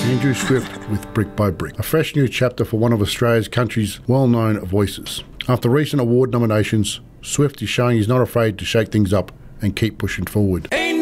Andrew Swift with Brick by Brick, a fresh new chapter for one of Australia's country's well-known voices. After recent award nominations, Swift is showing he's not afraid to shake things up and keep pushing forward.